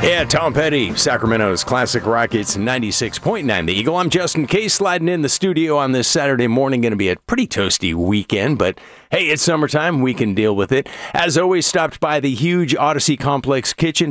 Yeah, Tom Petty, Sacramento's Classic Rockets 96.9 The Eagle. I'm Justin Case sliding in the studio on this Saturday morning. Going to be a pretty toasty weekend, but hey, it's summertime. We can deal with it. As always, stopped by the huge Odyssey Complex Kitchen